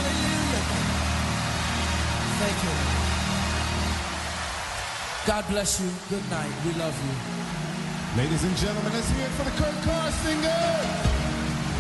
Hallelujah. Thank you. God bless you. Good night. We love you. Ladies and gentlemen, let's hear it for the Kurt Carr Singers.